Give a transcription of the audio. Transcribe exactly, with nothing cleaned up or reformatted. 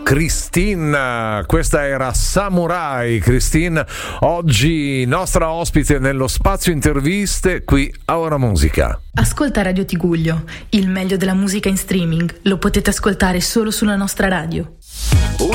Christine, questa era Samurai. Christine, oggi nostra ospite nello spazio interviste qui a Ora Musica. Ascolta Radio Tiguglio, il meglio della musica in streaming lo potete ascoltare solo sulla nostra radio.